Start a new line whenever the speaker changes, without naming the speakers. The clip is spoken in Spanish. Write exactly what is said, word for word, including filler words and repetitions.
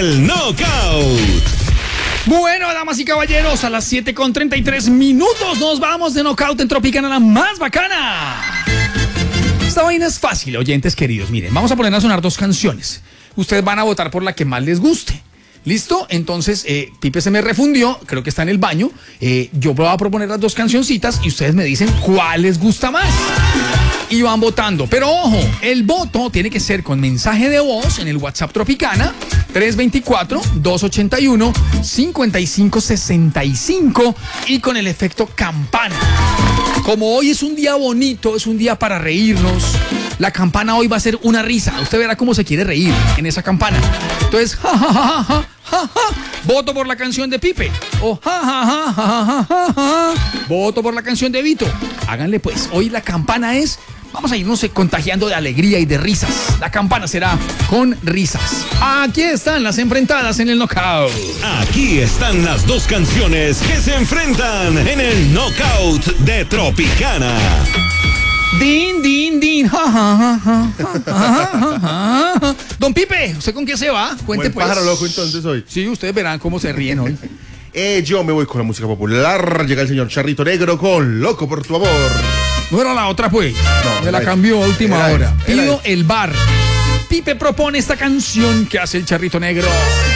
el Knockout.
Bueno, damas y caballeros, a las siete con treinta y tres minutos nos vamos de Knockout en Tropicana, la más bacana. Esta vaina es fácil, oyentes queridos. Miren, vamos a poner a sonar dos canciones. Ustedes van a votar por la que más les guste. ¿Listo? Entonces, eh, Pipe se me refundió, creo que está en el baño. Eh, yo voy a proponer las dos cancioncitas y ustedes me dicen cuál les gusta más. Y van votando. Pero ojo, el voto tiene que ser con mensaje de voz en el WhatsApp Tropicana tres dos cuatro, dos ocho uno, cinco cinco seis cinco y con el efecto campana. Como hoy es un día bonito, es un día para reírnos, la campana hoy va a ser una risa. Usted verá cómo se quiere reír en esa campana. Entonces, ja, ja, ja, ja, ja, ja. Voto por la canción de Pipe. O ja, ja, ja, ja, ja, ja, ja. Voto por la canción de Vito. Háganle pues, hoy la campana es... Vamos a irnos contagiando de alegría y de risas. La campana será con risas. Aquí están las enfrentadas en el Knockout.
Aquí están las dos canciones que se enfrentan en el Knockout de Tropicana.
Din, din, din. Ja, ja, ja, ja, ja, ja, ja, ja. Don Pipe, ¿usted con qué se va? Cuente
Buen
pues.
pájaro loco entonces hoy.
Sí, ustedes verán cómo se ríen hoy.
Eh, yo me voy con la música popular. Llega el señor Charrito Negro con Loco por tu amor.
No era la otra, pues.
No,
me la
era
cambió a última
era
hora.
esa, era
Pido
esa.
el bar. Pipe propone esta canción que hace el Charrito Negro.